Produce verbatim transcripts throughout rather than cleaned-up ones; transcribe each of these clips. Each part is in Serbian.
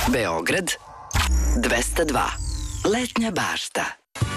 Beograd dvesta dva. Letnja bašta.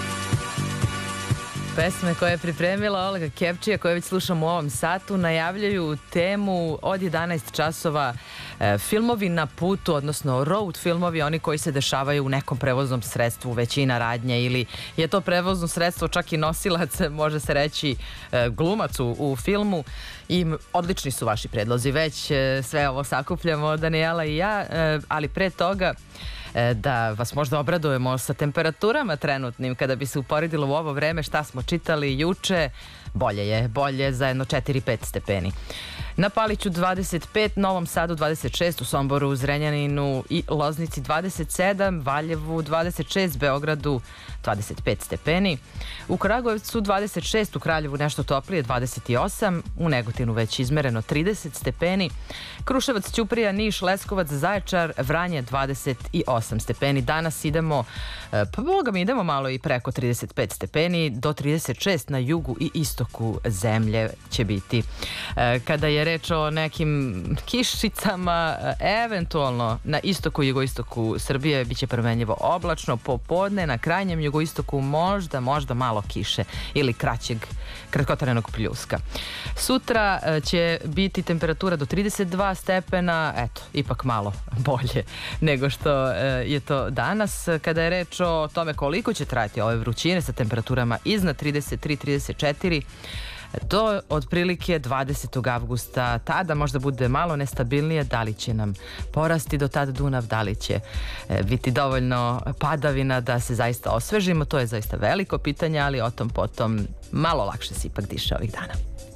Pesme koje je pripremila Olga Kevčija, koje već slušamo u ovom satu, najavljaju temu od jedanaest časova. E, filmovi na putu, odnosno road filmovi, oni koji se dešavaju u nekom prevoznom sredstvu, većina radnje, ili je to prevozno sredstvo čak i nosilac, može se reći, e, glumac u, u filmu. I odlični su vaši predlozi, već e, sve ovo sakupljamo, Danijela i ja, e, ali pre toga da vas možda obradujemo sa temperaturama trenutnim, kada bi se uporedilo u ovo vreme šta smo čitali juče. Bolje je, bolje za jedno četiri pet stepeni. Na Paliću dvadeset pet, Novom Sadu dvadeset šest, u Somboru, Zrenjaninu i Loznici dvadeset sedam, Valjevu dvadeset šest, Beogradu dvadeset pet stepeni. U Kragujevcu dvadeset šest, u Kraljevu nešto toplije dvadeset osam, u Negotinu već izmereno trideset stepeni. Kruševac, Ćuprija, Niš, Leskovac, Zaječar, Vranje dvadeset osam stepeni. Danas idemo, pa boga mi idemo malo i preko trideset pet stepeni, do trideset šest na jugu i istoku zemlje će biti. Kada je reč o nekim kišicama, eventualno na istoku i jugoistoku Srbije biće promenljivo oblačno, popodne na krajnjem jugoistoku možda, možda malo kiše ili kraćeg, kratkotrajenog pljuska. Sutra će biti temperatura do trideset dva stepena, eto, ipak malo bolje nego što je to danas. Kada je reč o tome koliko će trajati ove vrućine sa temperaturama iznad trideset tri trideset četiri, do otprilike dvadesetog avgusta, tada možda bude malo nestabilnije, da li će nam porasti do tada Dunav, da li će biti dovoljno padavina da se zaista osvežimo, to je zaista veliko pitanje, ali o tom potom malo lakše se ipak diše ovih dana.